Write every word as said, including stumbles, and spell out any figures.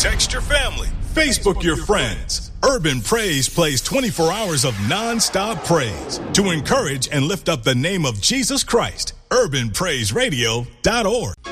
Text your family. Facebook your friends. Urban Praise plays twenty-four hours of non-stop praise to encourage and lift up the name of Jesus Christ. urban praise radio dot org.